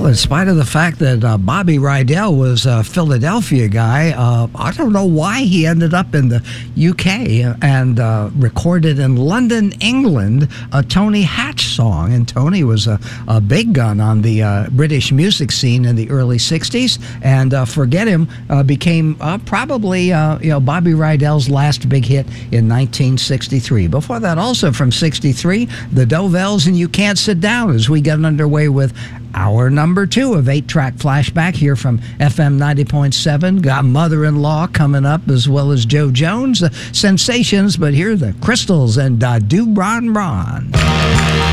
Well, in spite of the fact that Bobby Rydell was a Philadelphia guy, I don't know why he ended up in the UK and recorded in London, England, a Tony Hatch song. And Tony was a big gun on the British music scene in the early 60s. And Forget Him became probably Bobby Rydell's last big hit in 1963. Before that, also from 63, the Dovells and You Can't Sit Down, as we get underway with hour number 2 of 8-Track Flashback here from FM 90.7. Got Mother-in-Law coming up, as well as Joe Jones, Sensations, but here are the Crystals and Do Bron Bron.